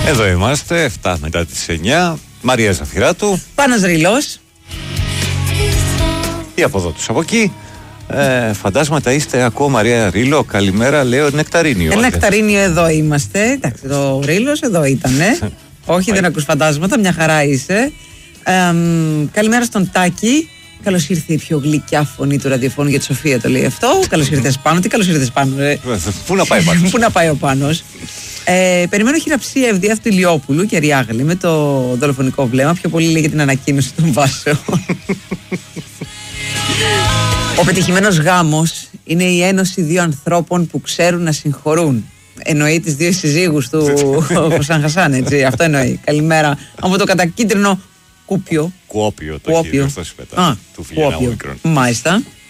Εδώ είμαστε, 7 μετά τις 9. Μαρία Ζαφυράτου. Πάνος Ρήλος. Ή από εδώ τους από εκεί. Φαντάσματα είστε ακόμα, Μαρία Ρήλο. Καλημέρα, λέω Νεκταρίνιο. Νεκταρίνιο, εδώ είμαστε. Εντάξει, το Ρήλος εδώ ήτανε. Όχι, δεν ακούς φαντάσματα, μια χαρά είσαι. Καλημέρα στον Τάκη. Καλώς ήρθε η πιο γλυκιά φωνή του ραδιοφώνου, για τη Σοφία το λέει αυτό. Καλώς ήρθες Πάνο. Τι καλώς ήρθες Πάνο, Πού να πάει Πάνος? Πού να πάει ο Πάνος? Περιμένω χειραψία ευδία του Ηλιόπουλου και Ριάγλη με το δολοφονικό βλέμμα. Πιο πολύ λέει για την ανακοίνωση των βάσεων. Ο πετυχημένος γάμος είναι η ένωση δύο ανθρώπων που ξέρουν να συγχωρούν. Εννοεί τις δύο συζύγους του Χωσάν Χασάν, έτσι. Αυτό εννοεί. Καλημέρα από το κατακίτρινο Κουόπιο. Κουόπιο, το χείριο, αυτό του Φιλιανά Ομικρόν. Μάλιστα.